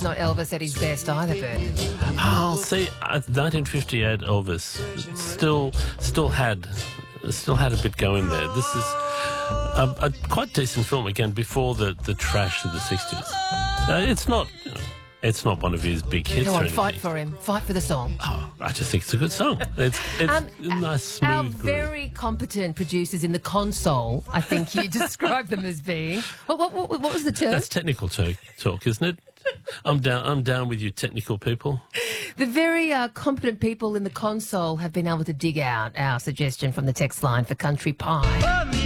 not Elvis at his best either, Bert. Oh, see, 1958 Elvis still had a bit going there. This is a quite decent film again before the trash of the 60s. It's not one of his big hits. Go or on, anything. fight for him. Fight for the song. Oh, I just think it's a good song. It's a nice, smooth Our groove. very competent producers in the console, I think you described them as being. What was the term? That's technical talk, isn't it? I'm down with you technical people. The very competent people in the console have been able to dig out our suggestion from the text line for Country Pie.